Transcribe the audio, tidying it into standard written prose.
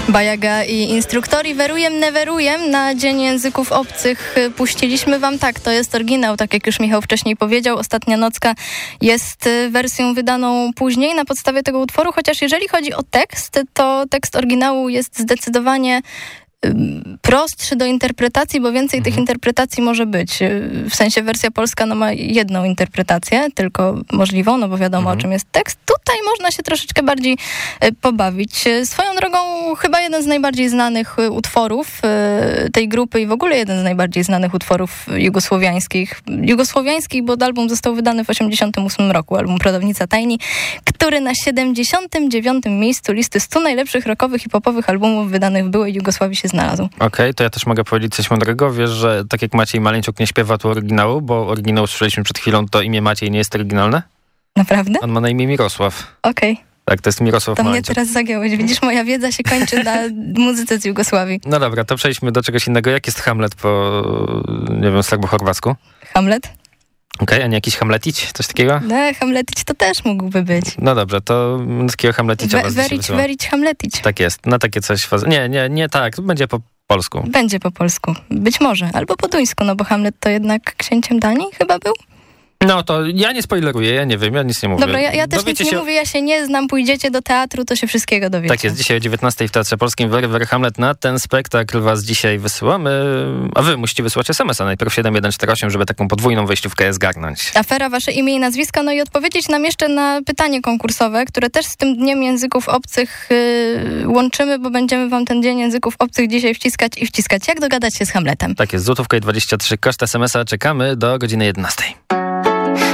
Bajaga i Instruktori. Werujem, neverujem na Dzień Języków Obcych puściliśmy wam. Tak, to jest oryginał, tak jak już Michał wcześniej powiedział. Ostatnia nocka jest wersją wydaną później na podstawie tego utworu, chociaż jeżeli chodzi o tekst, to tekst oryginału jest zdecydowanie prostszy do interpretacji, bo więcej tych interpretacji może być. W sensie wersja polska ma jedną interpretację, tylko możliwą, no bo wiadomo o czym jest tekst. Tutaj można się troszeczkę bardziej pobawić. Swoją drogą chyba jeden z najbardziej znanych utworów tej grupy i w ogóle jeden z najbardziej znanych utworów jugosłowiańskich, bo album został wydany w 1988 roku, album Prodawnica Tajni, który na 79. miejscu listy 100 najlepszych rockowych i popowych albumów wydanych w byłej Jugosławii się znalazł. Okej, to ja też mogę powiedzieć coś mądrego. Wiesz, że tak jak Maciej Maleńczuk nie śpiewa tu oryginału, bo oryginał słyszeliśmy przed chwilą, to imię Maciej nie jest oryginalne? Naprawdę? On ma na imię Mirosław. Okej. Tak, to jest Mirosław To Maleńczuk. mnie teraz zagiąłeś. Widzisz, moja wiedza się kończy na muzyce z Jugosławii. No dobra, to przejdźmy do czegoś innego. Jak jest Hamlet po, nie wiem, serbo-chorwacku? Hamlet? Okej, a nie jakiś Hamletić? Coś takiego? No, Hamletić to też mógłby być. No dobrze, to takiego Hamleticia was dzisiaj wysyłam. Verić Hamletić. Tak jest, na takie coś. Nie, tak, będzie po polsku. Będzie po polsku. Być może. Albo po duńsku, no bo Hamlet to jednak księciem Danii chyba był? No to ja nie spoileruję, ja nie wiem, ja nic nie mówię. Dobra, ja też nic nie mówię, ja się nie znam, pójdziecie do teatru, to się wszystkiego dowiecie. Tak jest, dzisiaj o 19:00 w Teatrze Polskim Very Hamlet. Na ten spektakl was dzisiaj wysyłamy, a wy musicie wysłać SMS-a najpierw 7148, żeby taką podwójną wejściówkę zgarnąć. Afera, wasze imię i nazwiska, no i odpowiedzieć nam jeszcze na pytanie konkursowe, które też z tym Dniem Języków Obcych łączymy, bo będziemy wam ten Dzień Języków Obcych dzisiaj wciskać. Jak dogadać się z Hamletem? Tak jest, złotówka i 23 koszt SMS-a, czekamy do godziny 11:00.